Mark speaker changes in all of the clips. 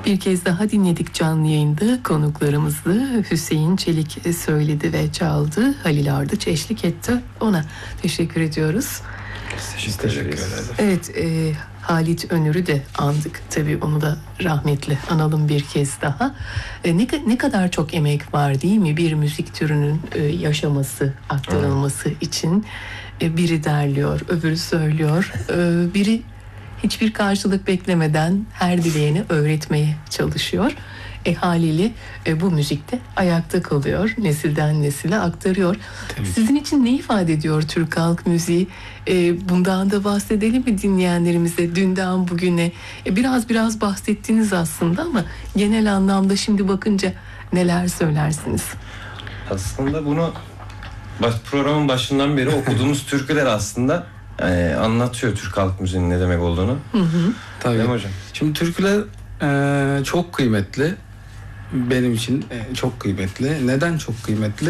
Speaker 1: Bir kez daha dinledik canlı yayında konuklarımızı. Hüseyin Çelik söyledi ve çaldı. Halil Ardıç eşlik etti. Ona teşekkür ediyoruz.
Speaker 2: Biz teşekkür ederiz.
Speaker 1: Evet, Halit Önür'ü de andık. Tabii onu da rahmetli analım bir kez daha. Ne kadar çok emek var değil mi? Bir müzik türünün yaşaması, aktarılması için. Biri derliyor, öbürü söylüyor. Biri hiçbir karşılık beklemeden her dileyeni öğretmeye çalışıyor. Haliyle bu müzikte ayakta kalıyor. Nesilden nesile aktarıyor. Tabii. Sizin için ne ifade ediyor Türk halk müziği? Bundan da bahsedelim mi dinleyenlerimize? Dünden bugüne biraz bahsettiniz aslında ama genel anlamda şimdi bakınca neler söylersiniz?
Speaker 2: Aslında bunu programın başından beri okuduğumuz türküler aslında anlatıyor Türk halk müziğinin ne demek olduğunu.
Speaker 3: Tabii.
Speaker 2: Değil mi hocam?
Speaker 3: Şimdi türküler çok kıymetli. Benim için çok kıymetli. Neden çok kıymetli?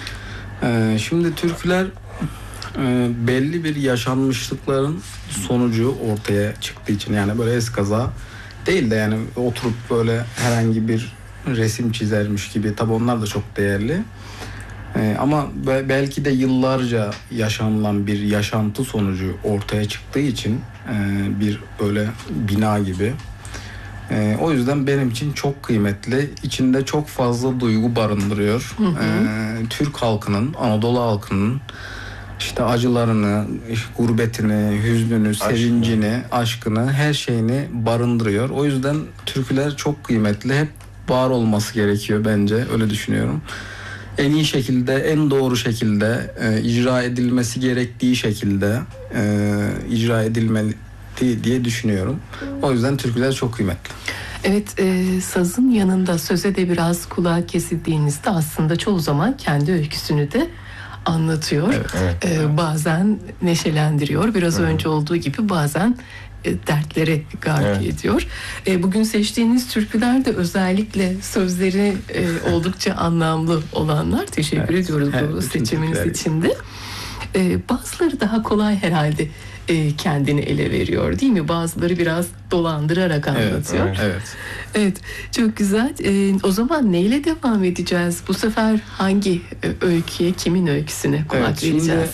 Speaker 3: Şimdi türküler belli bir yaşanmışlıkların sonucu ortaya çıktığı için, yani böyle eskaza değil de yani oturup böyle herhangi bir resim çizermiş gibi, tabii onlar da çok değerli. Ama belki de yıllarca yaşanılan bir yaşantı sonucu ortaya çıktığı için bir böyle bina gibi. O yüzden benim için çok kıymetli. İçinde çok fazla duygu barındırıyor. Türk halkının, Anadolu halkının işte acılarını, gurbetini, hüznünü, sevincini, aşkını, her şeyini barındırıyor. O yüzden türküler çok kıymetli. Hep var olması gerekiyor bence. Öyle düşünüyorum. En iyi şekilde, en doğru şekilde icra edilmesi gerektiği şekilde icra edilmeli diye düşünüyorum. O yüzden türküler çok kıymetli.
Speaker 1: Evet, sazın yanında söze de biraz kulağa kesildiğinizde aslında çoğu zaman kendi öyküsünü de anlatıyor. Evet. Bazen neşelendiriyor. Biraz önce olduğu gibi bazen dertlere gark ediyor. Bugün seçtiğiniz türküler de özellikle sözleri oldukça anlamlı olanlar. Teşekkür ediyoruz bu seçiminiz için de. Bazıları daha kolay herhalde kendini ele veriyor değil mi? Bazıları biraz dolandırarak anlatıyor. Evet, çok güzel. O zaman neyle devam edeceğiz? Bu sefer hangi öyküye, kimin öyküsüne kulak vereceğiz?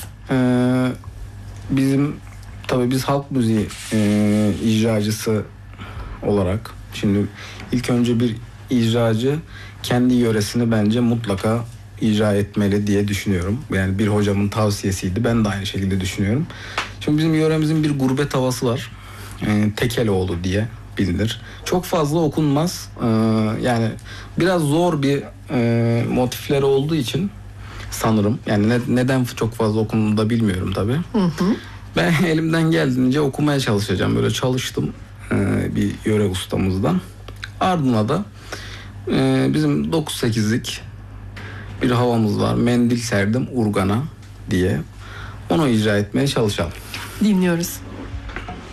Speaker 3: Tabii biz halk müziği icracısı olarak, şimdi ilk önce bir icracı kendi yöresini bence mutlaka icra etmeli diye düşünüyorum. Yani bir hocamın tavsiyesiydi. Ben de aynı şekilde düşünüyorum. Şimdi bizim yöremizin bir gurbet havası var. Tekeloğlu diye bilinir. Çok fazla okunmaz. Yani biraz zor bir motifleri olduğu için sanırım. Yani neden çok fazla okunduğunu da bilmiyorum tabii. Ben elimden geldiğince okumaya çalışacağım. Böyle çalıştım bir yöre ustamızdan. Ardına da bizim 9-8'lik bir havamız var. Mendil serdim urgana diye. Onu icra etmeye çalışalım.
Speaker 1: Dinliyoruz.